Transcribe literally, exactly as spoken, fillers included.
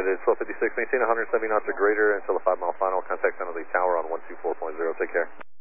It's twelve fifty-six, maintain one hundred seventy knots or greater until the five mile final. Contact San Jose Tower on one two four point zero. Take care.